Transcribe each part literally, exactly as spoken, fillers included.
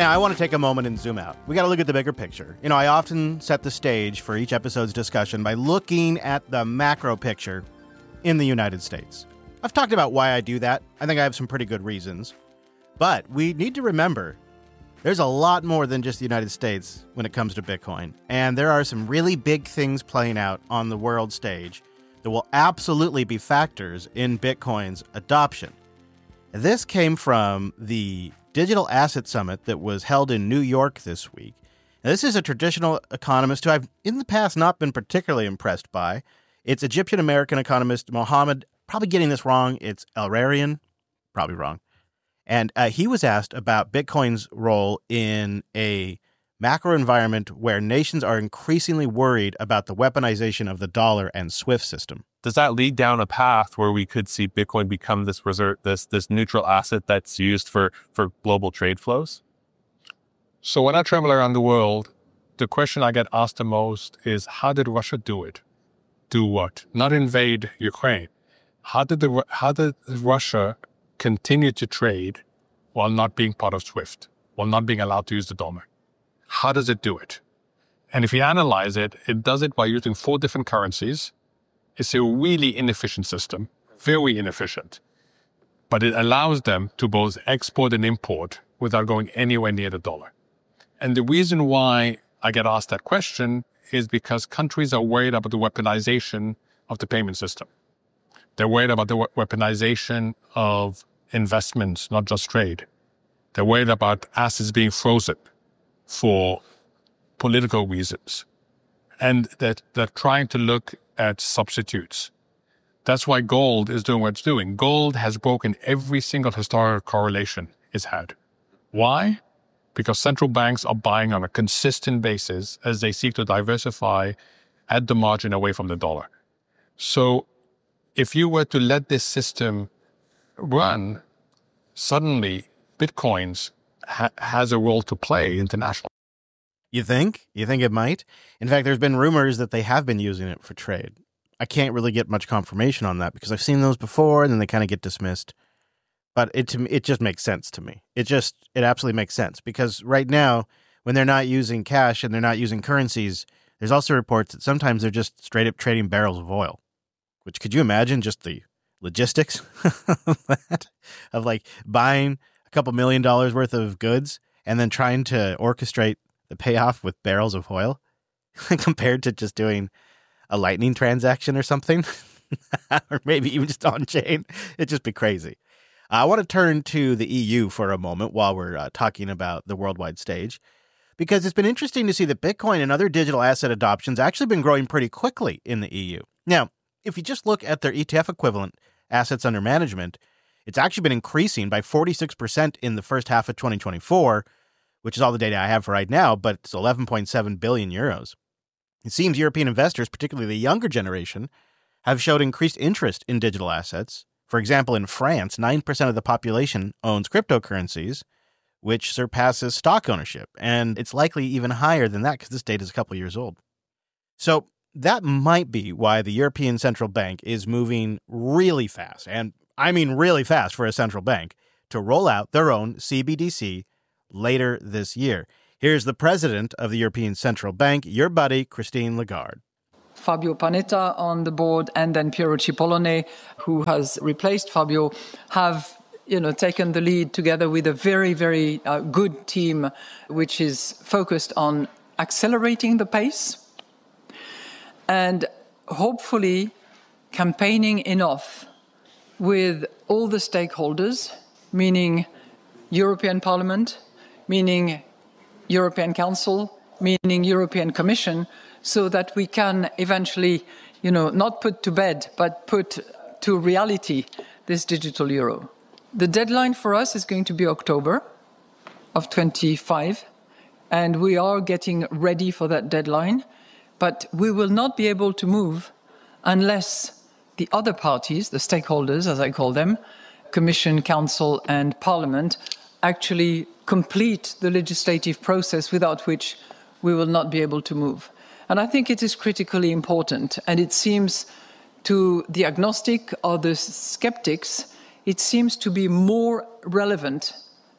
Now, I want to take a moment and zoom out. We got to look at the bigger picture. You know, I often set the stage for each episode's discussion by looking at the macro picture in the United States. I've talked about why I do that. I think I have some pretty good reasons. But we need to remember there's a lot more than just the United States when it comes to Bitcoin. And there are some really big things playing out on the world stage that will absolutely be factors in Bitcoin's adoption. This came from the Digital Asset Summit that was held in New York this week. Now, this is a traditional economist who I've in the past not been particularly impressed by. It's Egyptian-American economist Mohammed, probably getting this wrong, it's El-Erian, probably wrong. And uh, he was asked about Bitcoin's role in a macro environment where nations are increasingly worried about the weaponization of the dollar and SWIFT system. Does that lead down a path where we could see Bitcoin become this reserve, this this neutral asset that's used for, for global trade flows? So when I travel around the world, the question I get asked the most is, how did Russia do it? Do what? Not invade Ukraine. How did the how did Russia continue to trade while not being part of SWIFT, while not being allowed to use the dollar? How does it do it? And if you analyze it, it does it by using four different currencies. It's a really inefficient system, very inefficient. But it allows them to both export and import without going anywhere near the dollar. And the reason why I get asked that question is because countries are worried about the weaponization of the payment system. They're worried about the weaponization of investments, not just trade. They're worried about assets being frozen for political reasons. And that they're trying to look at substitutes. That's why gold is doing what it's doing. Gold has broken every single historical correlation it's had. Why? Because central banks are buying on a consistent basis as they seek to diversify at the margin away from the dollar. So if you were to let this system run, suddenly Bitcoins ha- has a role to play internationally. You think? You think it might? In fact, there's been rumors that they have been using it for trade. I can't really get much confirmation on that because I've seen those before and then they kind of get dismissed. But it to me, it just makes sense to me. It just, it absolutely makes sense because right now, when they're not using cash and they're not using currencies, there's also reports that sometimes they're just straight up trading barrels of oil. Which, could you imagine just the logistics of that? Of like buying a couple million dollars worth of goods and then trying to orchestrate the payoff with barrels of oil compared to just doing a lightning transaction or something, or maybe even just on chain. It'd just be crazy. Uh, I want to turn to the E U for a moment while we're uh, talking about the worldwide stage, because it's been interesting to see that Bitcoin and other digital asset adoptions actually been growing pretty quickly in the E U. Now, if you just look at their E T F equivalent assets under management, it's actually been increasing by forty-six percent in the first half of twenty twenty-four, which is all the data I have for right now, but it's eleven point seven billion euros. It seems European investors, particularly the younger generation, have showed increased interest in digital assets. For example, in France, nine percent of the population owns cryptocurrencies, which surpasses stock ownership. And it's likely even higher than that because this data is a couple of years old. So that might be why the European Central Bank is moving really fast, and I mean really fast for a central bank, to roll out their own C B D C later this year. Here's the president of the European Central Bank, your buddy, Christine Lagarde. Fabio Panetta on the board and then Piero Cipollone, who has replaced Fabio, have you know, taken the lead together with a very, very uh, good team, which is focused on accelerating the pace and hopefully campaigning enough with all the stakeholders, meaning European Parliament, meaning European Council, meaning European Commission, so that we can eventually, you know, not put to bed, but put to reality this digital euro. The deadline for us is going to be October of twenty-five, and we are getting ready for that deadline, but we will not be able to move unless the other parties, the stakeholders, as I call them, Commission, Council, and Parliament, actually complete the legislative process, without which we will not be able to move. And I think it is critically important. And it seems to the agnostic or the skeptics, it seems to be more relevant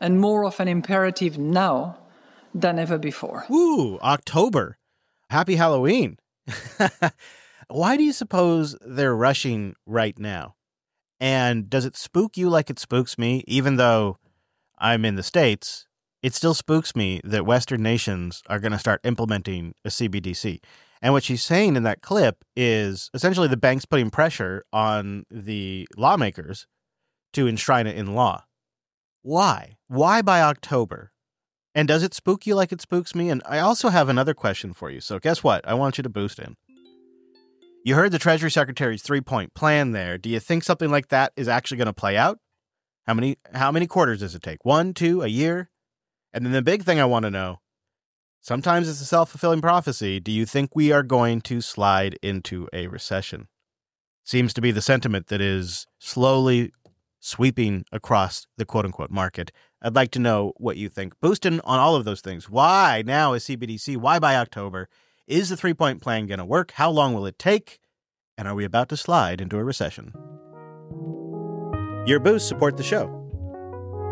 and more of an imperative now than ever before. Ooh, October. Happy Halloween. Why do you suppose they're rushing right now? And does it spook you like it spooks me? Even though I'm in the States, it still spooks me that Western nations are going to start implementing a C B D C. And what she's saying in that clip is essentially the bank's putting pressure on the lawmakers to enshrine it in law. Why? Why by October? And does it spook you like it spooks me? And I also have another question for you. So guess what? I want you to boost in. You heard the Treasury Secretary's three-point plan there. Do you think something like that is actually going to play out? How many how many quarters does it take? One, two, a year? And then the big thing I want to know, sometimes it's a self-fulfilling prophecy. Do you think we are going to slide into a recession? Seems to be the sentiment that is slowly sweeping across the quote-unquote market. I'd like to know what you think. Boost in on all of those things. Why now is C B D C? Why by October? Is the three-point plan going to work? How long will it take? And are we about to slide into a recession? Your boosts support the show.